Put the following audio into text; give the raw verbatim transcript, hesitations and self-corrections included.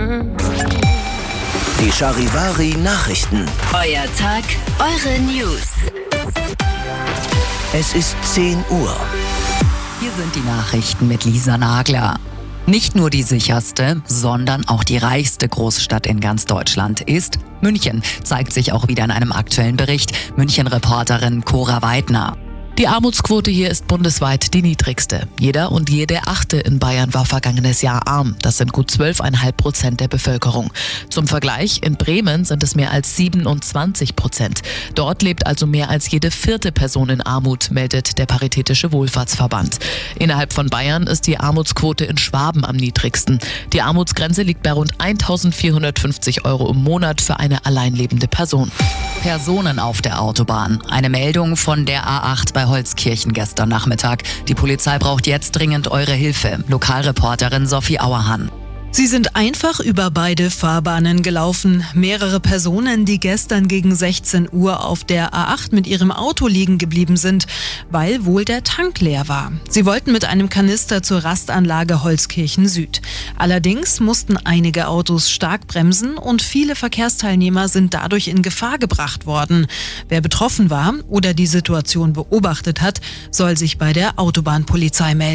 Die Charivari Nachrichten. Euer Tag, eure News. Es ist zehn Uhr. Hier sind die Nachrichten mit Lisa Nagler. Nicht nur die sicherste, sondern auch die reichste Großstadt in ganz Deutschland ist München, zeigt sich auch wieder in einem aktuellen Bericht. München-Reporterin Cora Weidner. Die Armutsquote hier ist bundesweit die niedrigste. Jeder und jede Achte in Bayern war vergangenes Jahr arm. Das sind gut zwölf Komma fünf Prozent der Bevölkerung. Zum Vergleich, in Bremen sind es mehr als siebenundzwanzig Prozent. Dort lebt also mehr als jede vierte Person in Armut, meldet der Paritätische Wohlfahrtsverband. Innerhalb von Bayern ist die Armutsquote in Schwaben am niedrigsten. Die Armutsgrenze liegt bei rund eintausendvierhundertfünfzig Euro im Monat für eine alleinlebende Person. Personen auf der Autobahn. Eine Meldung von der A acht bei Holzkirchen gestern Nachmittag. Die Polizei braucht jetzt dringend eure Hilfe. Lokalreporterin Sophie Auerhahn. Sie sind einfach über beide Fahrbahnen gelaufen. Mehrere Personen, die gestern gegen sechzehn Uhr auf der A acht mit ihrem Auto liegen geblieben sind, weil wohl der Tank leer war. Sie wollten mit einem Kanister zur Rastanlage Holzkirchen Süd. Allerdings mussten einige Autos stark bremsen und viele Verkehrsteilnehmer sind dadurch in Gefahr gebracht worden. Wer betroffen war oder die Situation beobachtet hat, soll sich bei der Autobahnpolizei melden.